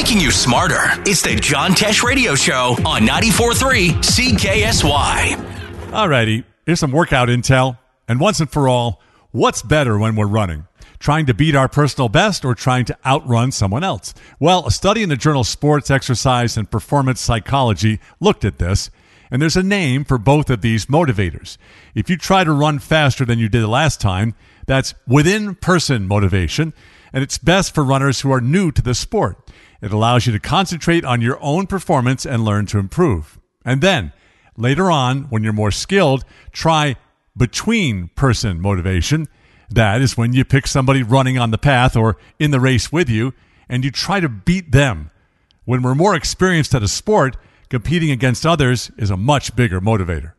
making you smarter. It's the John Tesh Radio Show on 94.3 CKSY. All righty, here's some workout intel. And once and for all, what's better when we're running? Trying to beat our personal best or trying to outrun someone else? Well, a study in the journal Sports, Exercise, and Performance Psychology looked at this, and there's a name for both of these motivators. If you try to run faster than you did last time, that's within-person motivation, and it's best for runners who are new to the sport. It allows you to concentrate on your own performance and learn to improve. And then, later on, when you're more skilled, try between-person motivation. That is when you pick somebody running on the path or in the race with you, and you try to beat them. When we're more experienced at a sport, competing against others is a much bigger motivator.